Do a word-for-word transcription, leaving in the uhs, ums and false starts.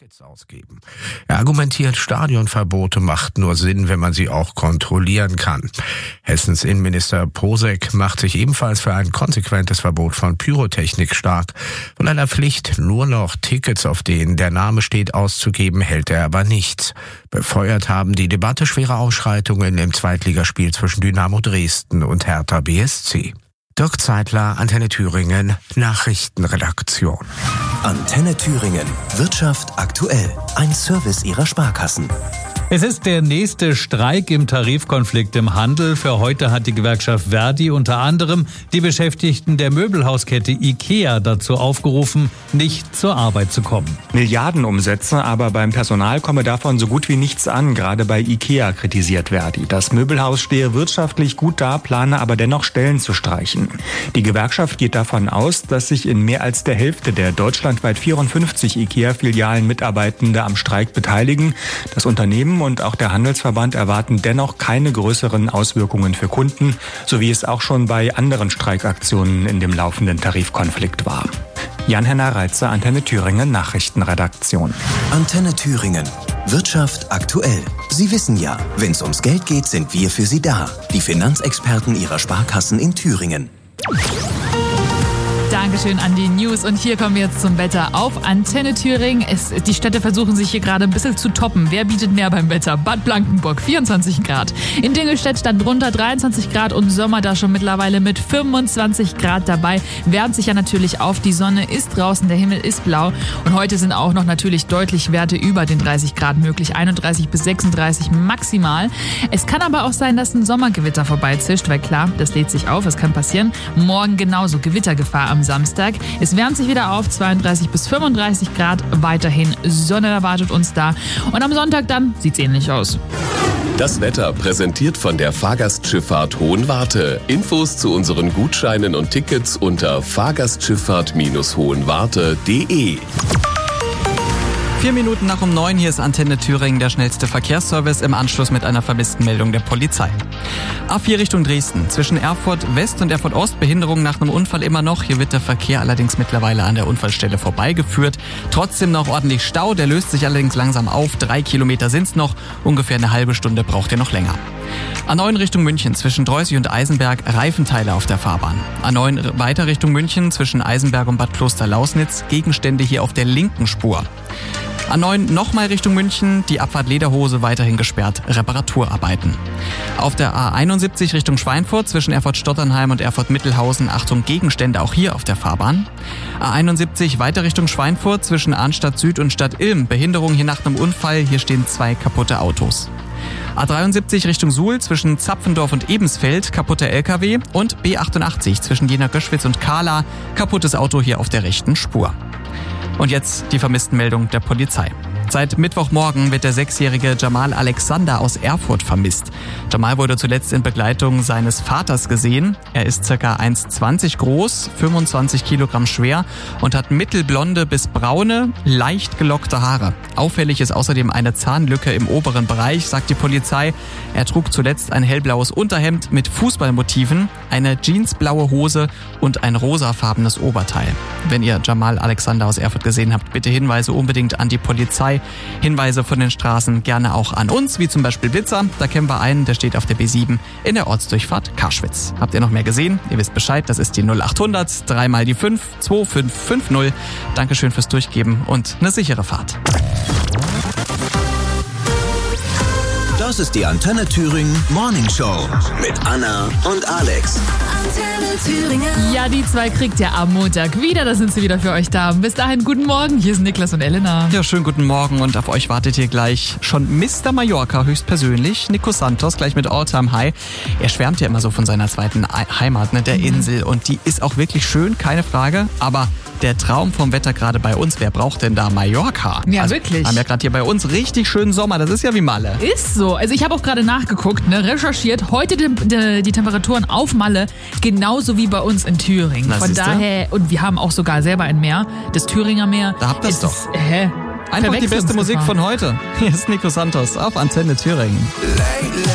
Tickets ausgeben. Er argumentiert, Stadionverbote macht nur Sinn, wenn man sie auch kontrollieren kann. Hessens Innenminister Posek macht sich ebenfalls für ein konsequentes Verbot von Pyrotechnik stark. Von einer Pflicht, nur noch Tickets, auf denen der Name steht, auszugeben, hält er aber nichts. Befeuert haben die Debatte schwere Ausschreitungen im Zweitligaspiel zwischen Dynamo Dresden und Hertha B S C. Dirk Zeitler, Antenne Thüringen, Nachrichtenredaktion. Antenne Thüringen. Wirtschaft aktuell. Ein Service Ihrer Sparkassen. Es ist der nächste Streik im Tarifkonflikt im Handel. Für heute hat die Gewerkschaft Verdi unter anderem die Beschäftigten der Möbelhauskette IKEA dazu aufgerufen, nicht zur Arbeit zu kommen. Milliardenumsätze, aber beim Personal komme davon so gut wie nichts an. Gerade bei IKEA kritisiert Verdi. Das Möbelhaus stehe wirtschaftlich gut da, plane aber dennoch Stellen zu streichen. Die Gewerkschaft geht davon aus, dass sich in mehr als der Hälfte der deutschlandweit vierundfünfzig IKEA-Filialen Mitarbeitende am Streik beteiligen. Das Unternehmen und auch der Handelsverband erwarten dennoch keine größeren Auswirkungen für Kunden, so wie es auch schon bei anderen Streikaktionen in dem laufenden Tarifkonflikt war. Jan-Henner Reitzer, Antenne Thüringen, Nachrichtenredaktion. Antenne Thüringen. Wirtschaft aktuell. Sie wissen ja, wenn es ums Geld geht, sind wir für Sie da. Die Finanzexperten Ihrer Sparkassen in Thüringen. Dankeschön an die News. Und hier kommen wir jetzt zum Wetter auf Antenne Thüringen. Es, die Städte versuchen sich hier gerade ein bisschen zu toppen. Wer bietet mehr beim Wetter? Bad Blankenburg, vierundzwanzig Grad. In Dingelstedt stand drunter dreiundzwanzig Grad und Sommer da schon mittlerweile mit fünfundzwanzig Grad dabei. Wärmt sich ja natürlich auf. Die Sonne ist draußen, der Himmel ist blau. Und heute sind auch noch natürlich deutlich Werte über den dreißig Grad möglich. einunddreißig bis sechsunddreißig maximal. Es kann aber auch sein, dass ein Sommergewitter vorbeizischt, weil klar, das lädt sich auf, es kann passieren. Morgen genauso Gewittergefahr am Samstag. Es wärmt sich wieder auf, zweiunddreißig bis fünfunddreißig Grad. Weiterhin Sonne erwartet uns da. Und am Sonntag dann sieht's ähnlich aus. Das Wetter präsentiert von der Fahrgastschifffahrt Hohenwarte. Infos zu unseren Gutscheinen und Tickets unter fahrgastschifffahrt hohenwarte punkt de. Vier Minuten nach um neun, hier ist Antenne Thüringen, der schnellste Verkehrsservice im Anschluss mit einer vermissten Meldung der Polizei. A vier Richtung Dresden, zwischen Erfurt West und Erfurt Ost, Behinderung nach einem Unfall immer noch. Hier wird der Verkehr allerdings mittlerweile an der Unfallstelle vorbeigeführt. Trotzdem noch ordentlich Stau, der löst sich allerdings langsam auf. Drei Kilometer sind's noch, ungefähr eine halbe Stunde braucht ihr noch länger. A neun Richtung München, zwischen Dreußig und Eisenberg, Reifenteile auf der Fahrbahn. A neun weiter Richtung München, zwischen Eisenberg und Bad Kloster-Lausnitz, Gegenstände hier auf der linken Spur. A neun nochmal Richtung München, die Abfahrt Lederhose weiterhin gesperrt, Reparaturarbeiten. Auf der A einundsiebzig Richtung Schweinfurt, zwischen Erfurt-Stotternheim und Erfurt-Mittelhausen, Achtung, Gegenstände auch hier auf der Fahrbahn. A einundsiebzig weiter Richtung Schweinfurt, zwischen Arnstadt Süd und Stadt Ilm, Behinderung hier nach einem Unfall, hier stehen zwei kaputte Autos. A dreiundsiebzig Richtung Suhl, zwischen Zapfendorf und Ebensfeld, kaputter L K W. Und B achtundachtzig zwischen Jena-Göschwitz und Kahla, kaputtes Auto hier auf der rechten Spur. Und jetzt die Vermisstenmeldung der Polizei. Seit Mittwochmorgen wird der sechsjährige Jamal Alexander aus Erfurt vermisst. Jamal wurde zuletzt in Begleitung seines Vaters gesehen. Er ist ca. eins Komma zwanzig groß, fünfundzwanzig Kilogramm schwer und hat mittelblonde bis braune, leicht gelockte Haare. Auffällig ist außerdem eine Zahnlücke im oberen Bereich, sagt die Polizei. Er trug zuletzt ein hellblaues Unterhemd mit Fußballmotiven, eine jeansblaue Hose und ein rosafarbenes Oberteil. Wenn ihr Jamal Alexander aus Erfurt gesehen habt, bitte Hinweise unbedingt an die Polizei. Hinweise von den Straßen gerne auch an uns, wie zum Beispiel Blitzer. Da kennen wir einen, der steht auf der B sieben in der Ortsdurchfahrt Karschwitz. Habt ihr noch mehr gesehen? Ihr wisst Bescheid, das ist die null achthundert, dreimal die fünf, zwei fünf fünf null. Dankeschön fürs Durchgeben und eine sichere Fahrt. Das ist die Antenne Thüringen Morning Show mit Anna und Alex. Antenne Thüringen. Ja, die zwei kriegt ihr am Montag wieder. Da sind sie wieder für euch da. Bis dahin, guten Morgen. Hier sind Niklas und Elena. Ja, schönen guten Morgen und auf euch wartet hier gleich schon Mister Mallorca höchstpersönlich. Nico Santos, gleich mit All-Time High. Er schwärmt ja immer so von seiner zweiten Heimat, ne, der mhm. Insel. Und die ist auch wirklich schön, keine Frage. Aber der Traum vom Wetter gerade bei uns, wer braucht denn da Mallorca? Ja, also, wirklich. Haben ja gerade hier bei uns richtig schönen Sommer. Das ist ja wie Malle. Ist so. Also ich habe auch gerade nachgeguckt, ne, recherchiert. Heute die, die, die Temperaturen auf Malle genauso wie bei uns in Thüringen. Na, Von daher, und wir haben auch sogar selber ein Meer, das Thüringer Meer. Da habt ihr es doch. Ist, hä? Einfach die beste Musik von heute. Hier ist Nico Santos auf Antenne Thüringen.